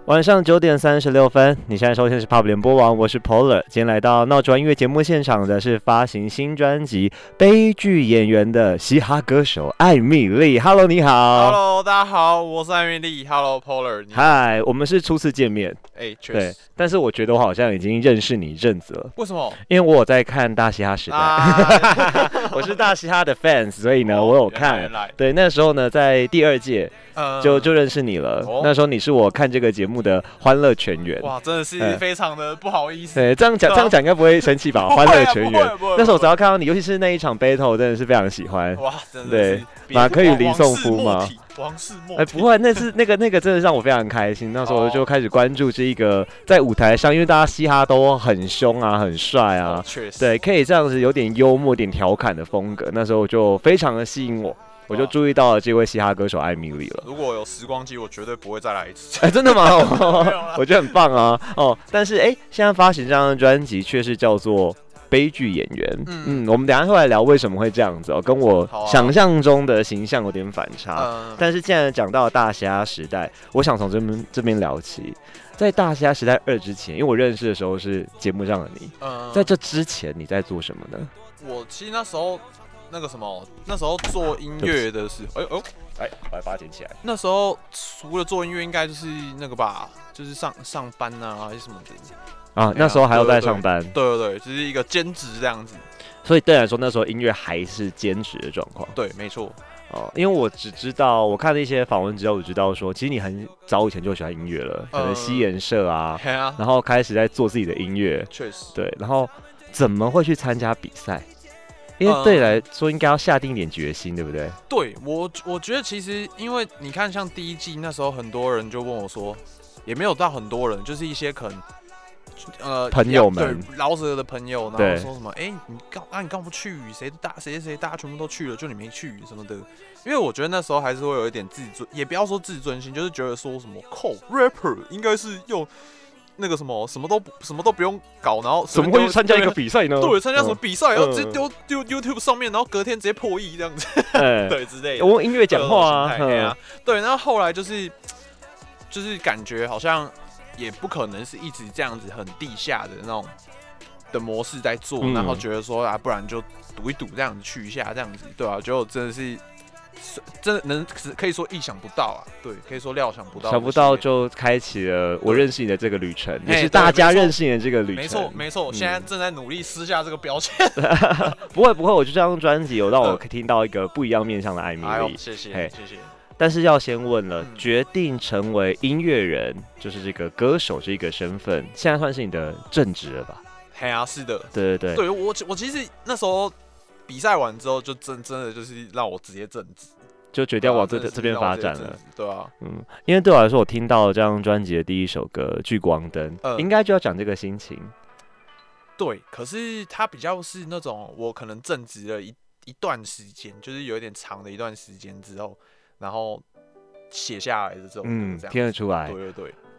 晚上9:36，你现在收听的是 Pop 联播网，我是 Polar。今天来到闹钟音乐节目现场的是发行新专辑悲剧演员的嘻哈歌手艾蜜莉。Hello， 你好。 Hello， 大家好，我是艾蜜莉。Hello Polar， 嗨，我们是初次见面。 确对实。 但是我觉得我好像已经认识你一阵子了。 为什么？ 因为我有在看大嘻哈时代，我是大嘻哈的 fans， 所以呢，我有看。 原来对，那时候呢，在第2届就认识你了。那时候你是我看这个节目的欢乐全员。 哇，真的是非常的不好意思。 对，这样讲应该不会生气吧？欢乐全员。 不会。 那时候只要看到你，尤其是那一场 battle， 真的是非常喜欢。 哇，真的对，马克与林颂夫嘛。 王室莫不会，那个真的让我非常开心。那时候我就开始关注这一个在舞台上，因为大家嘻哈都很凶啊，很帅啊， 确实， 对，可以这样子有点幽默、点调侃的风格。那时候就非常的吸引我。我就注意到了这位嘻哈歌手艾蜜莉了。 如果有时光机，我绝对不会再来一次。 真的吗？我觉得很棒啊。但是现在发行这张专辑却是叫做悲剧演员。我们等一下会来聊为什么会这样子跟我想象中的形象有点反差。但是既然讲到大嘻哈时代，我想从这边聊起。在大嘻哈时代2之前，因为我认识的时候是节目上的你，在这之前你在做什么呢？ 我其实那时候做音乐的时候，我来把它捡起来。 那时候除了做音乐，应该就是那个吧，就是上班啊，还是什么的啊。那时候还要在上班。 对，就是一个兼职这样子。 所以对你来说，那时候音乐还是兼职的状况。 对，没错。 因为我只知道，我看了一些访问之后，我知道说，其实你很早以前就喜欢音乐了，可能西研社啊，然后开始在做自己的音乐。 确实。 对，然后怎么会去参加比赛？因为对你来说应该要下定一点决心，对不对？ 对，我觉得其实因为你看，像第1季那时候，很多人就问我说，也没有到很多人，就是一些可能朋友们， 对，饶舌的朋友，然后说什么，你干嘛不去？谁大家全部都去了，就你没去什么的。因为我觉得那时候还是会有一点自尊，也不要说自尊心，就是觉得说什么rapper 应该是用。那个什么都不用搞，然后怎么会去参加一个比赛呢？ 对，参加什么比赛，然后直接丢 YouTube 上面，然后隔天直接破亿这样子，对之类的。 我用音乐讲话啊， 对，然后后来就是感觉好像也不可能是一直这样子很地下的那种的模式在做，然后觉得说不然就赌一赌这样子去一下这样子，对啊，就真的是。真的可以说意想不到啊，对，可以说料想不到， 想不到就开启了我认识你的这个旅程，也是大家认识你的这个旅程。 没错，现在正在努力撕下这个标签。 不会，我就这张专辑有让我听到一个不一样面向的艾蜜莉。 谢谢。 但是要先问了，决定成为音乐人，就是这个歌手这个身份，现在算是你的正职了吧？ 是的， 对。 对我其实那时候。比赛完之后，就真的就是让我直接正职， 就决定往这边发展了。 对啊， 因为对我来说，我听到这张专辑的第1首歌《聚光灯》，应该就要讲这个心情。 对，可是它比较是那种我可能正职了一段时间，就是有一点长的一段时间之后，然后写下来的这种歌， 听得出来。 对。